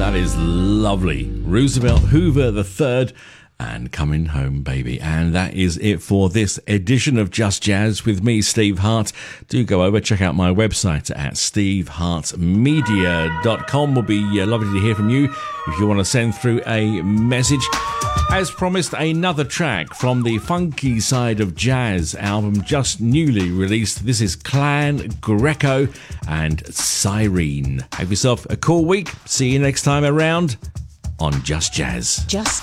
That is lovely. Roosevelt Hoover III and Coming Home Baby. And that is it for this edition of Just Jazz with me, Steve Hart. Do go over, check out my website at stevehartmedia.com. Will be lovely to hear from you if you want to send through a message. As promised, another track from the Funky Side of Jazz album just newly released. This is Clan Greco and Cyrene. Have yourself a cool week. See you next time around on Just Jazz. Just